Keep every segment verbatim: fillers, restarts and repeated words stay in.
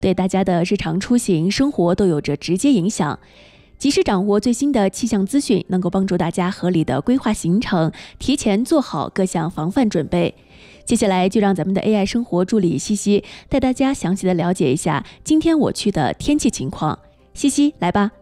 对大家的日常出行、生活都有着直接影响。及时掌握最新的气象资讯，能够帮助大家合理的规划行程，提前做好各项防范准备。接下来就让咱们的 A I 生活助理西西带大家详细的了解一下今天我区的天气情况。西西，来吧。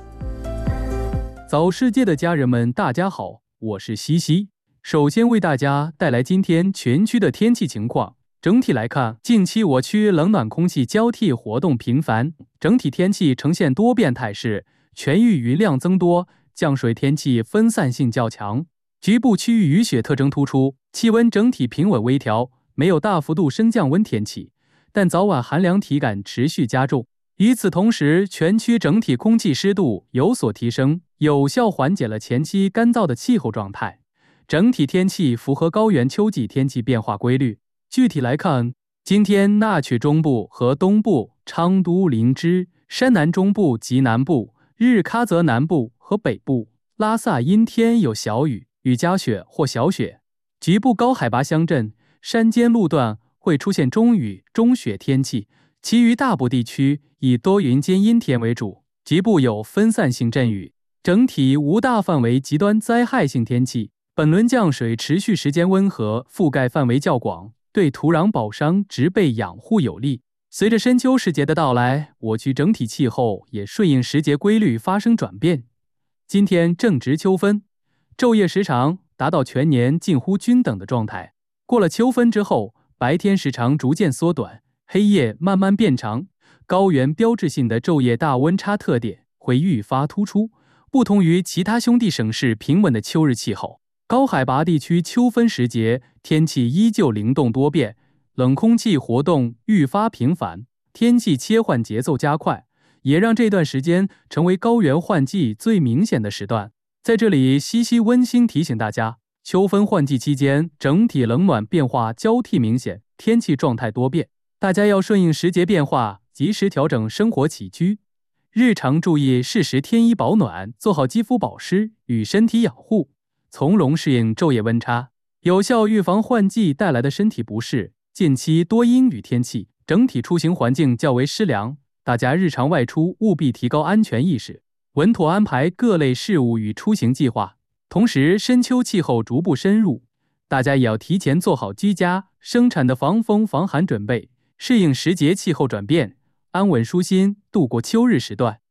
早世界的家人们，大家好，我是西西。首先为大家带来今天全区的天气情况。整体来看，近期我区冷暖空气交替活动频繁，整体天气呈现多变态势，全域云量增多，降水天气分散性较强，局部区域雨雪特征突出，气温整体平稳微调，没有大幅度升降温天气，但早晚寒凉体感持续加重。与此同时，全区整体空气湿度有所提升，有效缓解了前期干燥的气候状态。整体天气符合高原秋季天气变化规律。具体来看，今天纳曲中部和东部、昌都、林芝、山南中部及南部、日喀则南部和北部、拉萨阴天有小雨、雨夹雪或小雪，局部高海拔乡镇、山间路段会出现中雨、中雪天气，其余大部地区以多云间阴天为主，局部有分散性阵雨，整体无大范围极端灾害性天气。本轮降水持续时间温和，覆盖范围较广，对土壤保墒、植被养护有利。随着深秋时节的到来，我区整体气候也顺应时节规律发生转变。今天正值秋分，昼夜时长达到全年近乎均等的状态。过了秋分之后，白天时长逐渐缩短，黑夜慢慢变长，高原标志性的昼夜大温差特点会愈发突出，不同于其他兄弟省市平稳的秋日气候。高海拔地区秋分时节天气依旧灵动多变，冷空气活动愈发频繁，天气切换节奏加快，也让这段时间成为高原换季最明显的时段。在这里，西西温馨提醒大家，秋分换季期间整体冷暖变化交替明显，天气状态多变，大家要顺应时节变化，及时调整生活起居，日常注意适时添衣保暖，做好肌肤保湿与身体养护，从容适应昼夜温差，有效预防换季带来的身体不适。近期多阴雨天气，整体出行环境较为湿凉，大家日常外出务必提高安全意识，稳妥安排各类事务与出行计划。同时，深秋气候逐步深入，大家也要提前做好居家、生产的防风防寒准备，适应时节气候转变，安稳舒心度过秋日时段。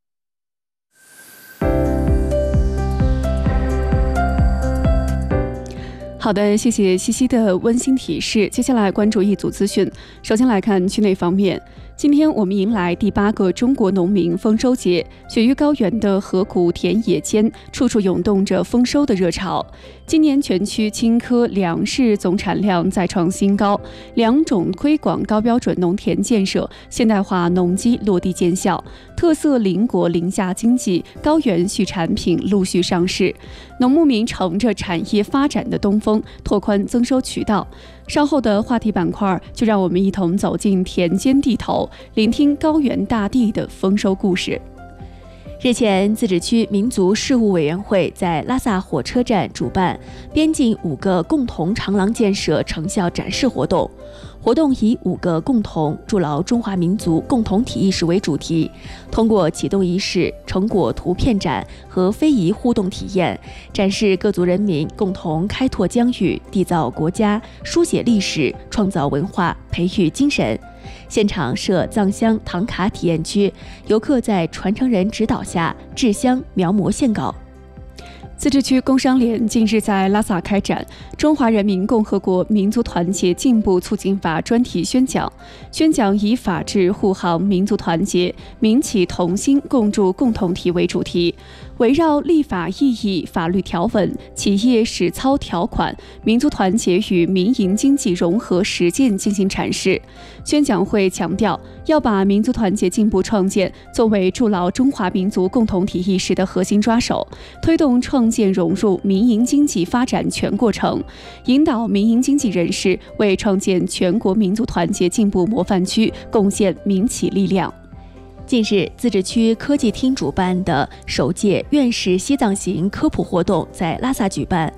好的，谢谢西西的温馨提示。接下来关注一组资讯。首先来看区内方面，今天我们迎来第八个中国农民丰收节，雪域高原的河谷田野间，处处涌动着丰收的热潮。今年全区青稞粮食总产量再创新高，两种推广高标准农田建设、现代化农机落地见效，特色邻国邻下经济、高原畜产品陆续上市。农牧民乘着产业发展的东风，拓宽增收渠道。稍后的话题板块，就让我们一同走进田间地头，聆听高原大地的丰收故事。 日前，自治区民族事务委员会在拉萨火车站主办边境五个共同长廊建设成效展示活动。活动以五个共同筑牢中华民族共同体意识为主题，通过启动仪式、成果图片展和非遗互动体验，展示各族人民共同开拓疆域、缔造国家、书写历史、创造文化、培育精神。现场设藏香唐卡体验区，游客在传承人指导下制香、描摹线稿。 自治区工商联近日在拉萨开展《中华人民共和国民族团结进步促进法》专题宣讲。宣讲以法治护航民族团结、民企同心共筑共同体为主题，围绕立法意义、法律条文、企业实操条款、民族团结与民营经济融合实践进行阐释。宣讲会强调，要把民族团结进步创建作为筑牢中华民族共同体意识的核心抓手，推动创建融入民营经济发展全过程，引导民营经济人士为创建全国民族团结进步模范区贡献民企力量。 近日，自治区科技厅主办的首届院士西藏行科普活动在拉萨举办。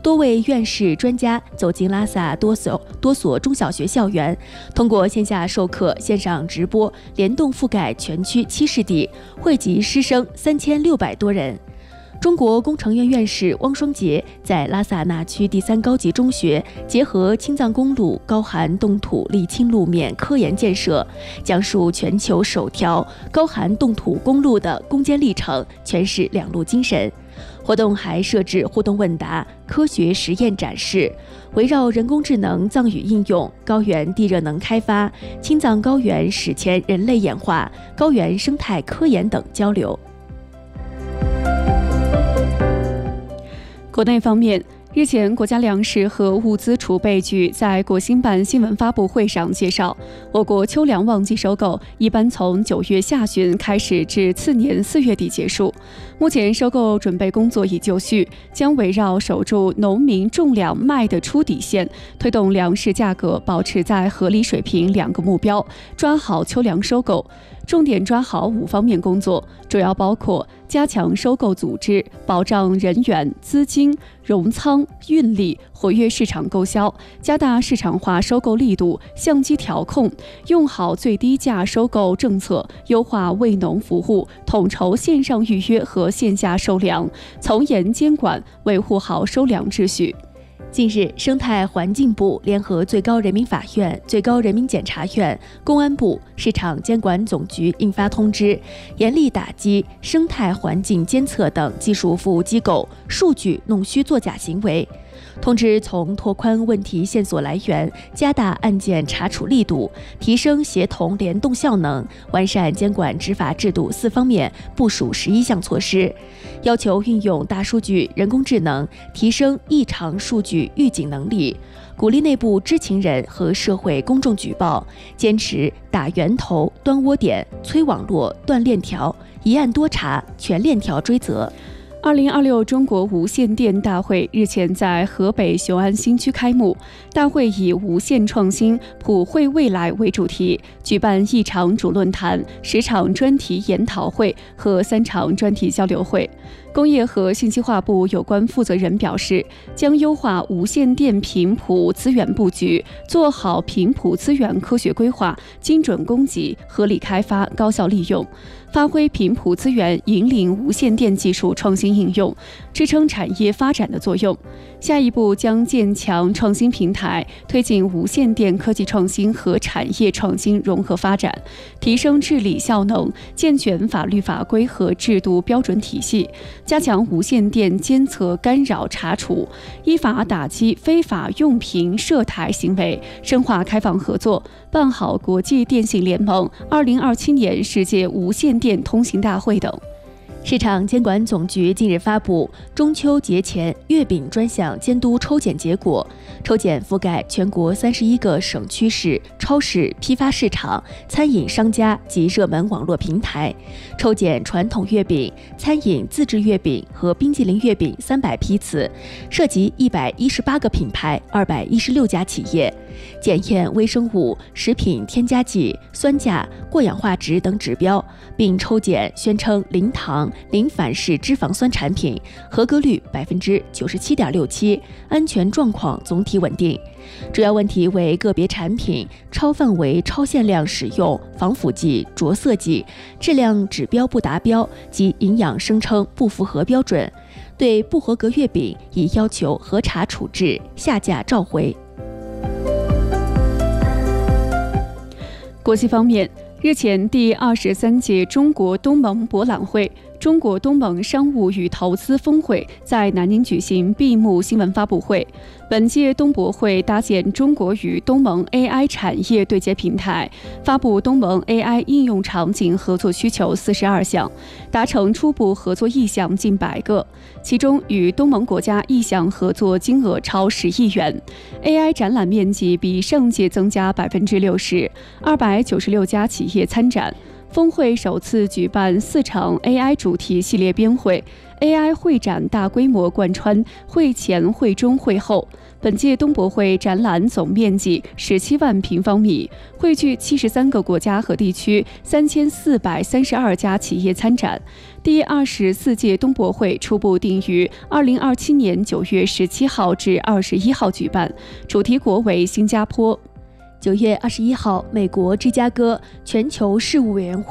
多位院士专家走进拉萨多所多所中小学校园，通过线下授课、线上直播，联动覆盖全区七市地，惠及师生三千六百多人。中国工程院院士汪双杰在拉萨那区第三高级中学结合青藏公路高寒冻土沥青路面科研建设，讲述全球首条高寒冻土公路的攻坚历程，诠释两路精神。活动还设置互动问答、科学实验展示，围绕人工智能藏语应用、高原地热能开发、青藏高原史前人类演化、高原生态科研等交流。 国内方面，日前，国家粮食和物资储备局在国新办新闻发布会上介绍，我国秋粮旺季收购一般从九月下旬开始至次年四月底结束。目前收购准备工作已就绪，将围绕守住农民种粮卖的出底线，推动粮食价格保持在合理水平两个目标，抓好秋粮收购。重点抓好五方面工作，主要包括加强收购组织，保障人员、资金、容仓、运力，活跃市场购销，加大市场化收购力度，相机调控，用好最低价收购政策，优化为农服务，统筹线上预约和线下收粮，从严监管，维护好收粮秩序。 近日，生态环境部联合最高人民法院、最高人民检察院、公安部、市场监管总局印发通知，严厉打击生态环境监测等技术服务机构数据弄虚作假行为。通知从拓宽问题线索来源、加大案件查处力度、提升协同联动效能、完善监管执法制度四方面部署十一项措施，要求运用大数据、人工智能，提升异常数据预警能力，鼓励内部知情人和社会公众举报，坚持打源头、端窝点、催网络、断链条，一案多查，全链条追责。 二零二六中国无线电大会日前在河北雄安新区开幕。大会以无线创新、普惠未来为主题，举办一场主论坛、十场专题研讨会和三场专题交流会。工业和信息化部有关负责人表示，将优化无线电频谱资源布局，做好频谱资源科学规划、精准供给、合理开发、高效利用，发挥频谱资源引领无线电技术创新应用，支撑产业发展的作用。下一步将建强创新平台，推进无线电科技创新和产业创新融合发展，提升治理效能，健全法律法规和制度标准体系，加强无线电监测干扰查处，依法打击非法用频涉台行为，深化开放合作，办好国际电信联盟二零二七年世界无线电通信大会等。 市场监管总局近日发布中秋节前月饼专项监督抽检结果，抽检覆盖全国三十一个省区市、超市、批发市场、餐饮商家及热门网络平台，抽检传统月饼、餐饮自制月饼和冰激凌月饼三百批次，涉及一百一十八个品牌、二百一十六家企业，检验微生物、食品添加剂、酸价、过氧化值等指标，并抽检宣称零糖、零反式脂肪酸产品，合格率百分之九十七点六七，安全状况总体稳定。主要问题为个别产品超范围、超限量使用防腐剂、着色剂，质量指标不达标及营养声称不符合标准。对不合格月饼已要求核查处置、下架召回。 国际方面，日前第二十三届中国东盟博览会、中国东盟商务与投资峰会在南宁举行闭幕新闻发布会。本届东博会搭建中国与东盟 A I 产业对接平台，发布东盟 A I 应用场景合作需求四十二项，达成初步合作意向近百个，其中与东盟国家意向合作金额超十亿元。A I 展览面积比上届增加百分之六十，二百九十六家企业参展。峰会首次举办四场 A I 主题系列编会 ，A I 会展大规模贯穿会前、会中、会后。 本届东博会展览总面积十七万平方米，汇聚七十三个国家和地区三千四百三十二家企业参展。第二十四届东博会初步定于二零二七年九月十七号至二十一号举办，主题国为新加坡。 九月二十一号，美国芝加哥全球事务委员会